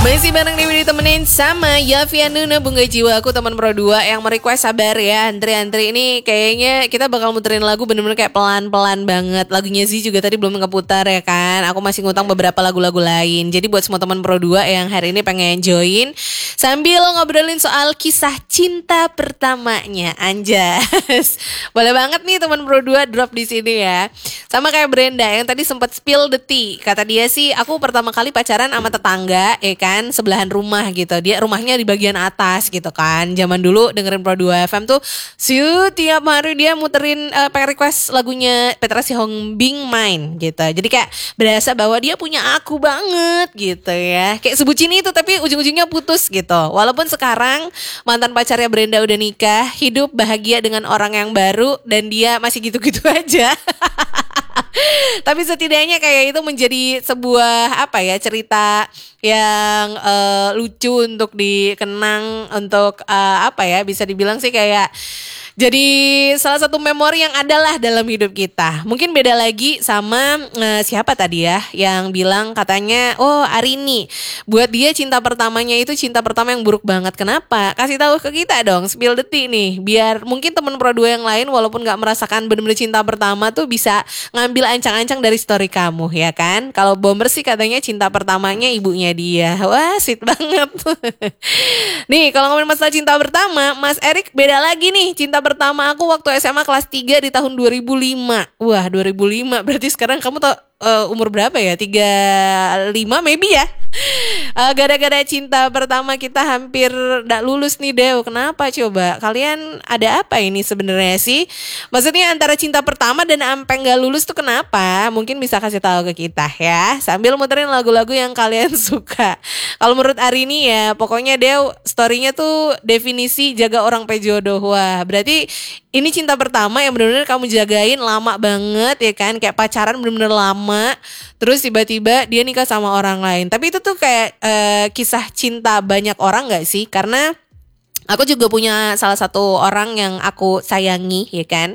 Masih bareng Dewi ditemenin sama Yovie Nuna Bunga Jiwa. Aku teman Pro 2 yang merequest sabar ya. Antri-antri ini kayaknya kita bakal muterin lagu bener-bener kayak pelan-pelan banget. Lagunya Zee juga tadi belum ngeputar ya kan. Aku masih ngutang beberapa lagu-lagu lain. Jadi buat semua teman Pro 2 yang hari ini pengen join sambil ngobrolin soal kisah cinta pertamanya, anjas. Boleh banget nih teman Pro 2 drop di sini ya. Sama kayak Brenda yang tadi sempat spill the tea. Kata dia sih, aku pertama kali pacaran sama tetangga ya kan, sebelahan rumah gitu. Dia rumahnya di bagian atas gitu kan. Zaman dulu dengerin Pro 2 FM tuh tiap hari dia muterin pengen request lagunya Petra Sihombing Mine gitu. Jadi kayak berasa bahwa dia punya aku banget gitu ya. Kayak sebutin itu tapi ujung-ujungnya putus gitu. Walaupun sekarang mantan pacarnya Brenda udah nikah, hidup bahagia dengan orang yang baru dan dia masih gitu-gitu aja. Tapi setidaknya kayak itu menjadi sebuah cerita yang lucu untuk dikenang, untuk bisa dibilang sih kayak jadi salah satu memori yang adalah dalam hidup kita. Mungkin beda lagi sama siapa tadi ya yang bilang katanya Arini, buat dia cinta pertamanya itu cinta pertama yang buruk banget. Kenapa? Kasih tahu ke kita dong, spill the tea nih, biar mungkin teman Pro 2 yang lain walaupun gak merasakan benar-benar cinta pertama tuh bisa ngambil ancang-ancang dari story kamu ya kan. Kalau Bomber sih katanya cinta pertamanya ibunya dia. Wah sweet banget. Nih kalau ngomongin masalah cinta pertama, Mas Erik beda lagi nih. Cinta pertama aku waktu SMA kelas 3 di tahun 2005. Wah 2005 berarti sekarang kamu tuh umur berapa ya? 35 maybe ya. Gara-gara cinta pertama kita hampir gak lulus nih Dew. Kenapa coba? Kalian ada apa ini sebenarnya sih? Maksudnya antara cinta pertama dan sampai gak lulus tuh kenapa? Mungkin bisa kasih tahu ke kita ya. Sambil muterin lagu-lagu yang kalian suka. Kalau menurut Arini ya, pokoknya Dew story-nya tuh definisi jaga orang pejodoh. Wah, berarti ini cinta pertama yang benar-benar kamu jagain lama banget ya kan. Kayak pacaran benar-benar lama. Terus tiba-tiba dia nikah sama orang lain. Tapi itu tuh kayak kisah cinta banyak orang gak sih? Karena aku juga punya salah satu orang yang aku sayangi ya kan.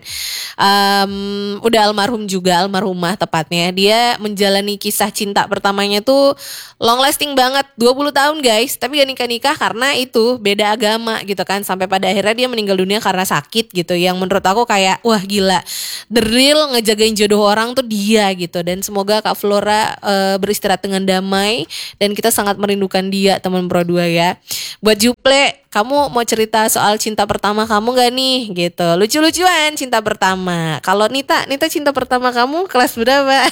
Udah almarhum juga, almarhumah tepatnya. Dia menjalani kisah cinta pertamanya tuh long lasting banget, 20 tahun guys. Tapi gak nikah-nikah karena itu beda agama gitu kan. Sampai pada akhirnya dia meninggal dunia karena sakit gitu. Yang menurut aku kayak wah gila, the real ngejagain jodoh orang tuh dia gitu. Dan semoga Kak Flora beristirahat dengan damai. Dan kita sangat merindukan dia teman Pro 2 ya. Buat Juple, kamu mau cerita soal cinta pertama kamu gak nih gitu. Lucu-lucuan cinta pertama. Kalau Nita cinta pertama kamu kelas berapa?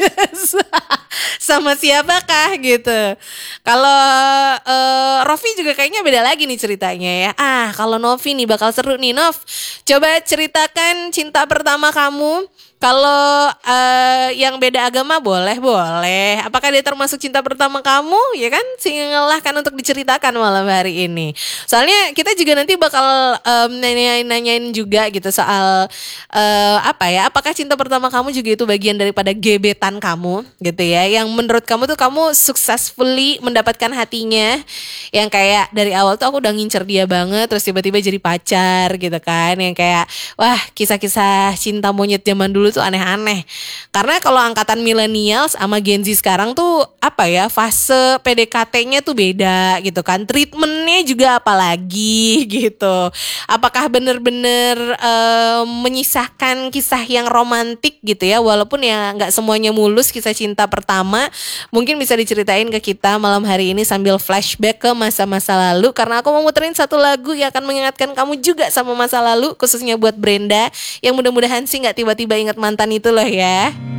Sama siapakah gitu. Kalau Rofi juga kayaknya beda lagi nih ceritanya ya. Kalau Novi nih bakal seru nih. Nov, coba ceritakan cinta pertama kamu. Kalau yang beda agama boleh. Apakah dia termasuk cinta pertama kamu? Ya kan, silahkan untuk diceritakan malam hari ini. Soalnya kita juga nanti bakal nanyain juga gitu soal apakah cinta pertama kamu juga itu bagian daripada gebetan kamu gitu ya. Yang menurut kamu tuh kamu successfully mendapatkan hatinya. Yang kayak dari awal tuh aku udah ngincer dia banget, terus tiba-tiba jadi pacar gitu kan. Yang kayak wah kisah-kisah cinta monyet zaman dulu tuh aneh-aneh. Karena kalau angkatan millennials sama Gen Z sekarang tuh fase PDKT-nya tuh beda gitu kan. Treatmentnya juga apalagi gitu. Apakah bener-bener menyisahkan kisah yang romantik gitu ya. Walaupun ya gak semuanya mulus kisah cinta pertama. Mungkin bisa diceritain ke kita malam hari ini sambil flashback ke masa-masa lalu. Karena aku mau muterin satu lagu yang akan mengingatkan kamu juga sama masa lalu. Khususnya buat Brenda yang mudah-mudahan sih gak tiba-tiba ingat mantan itu loh ya.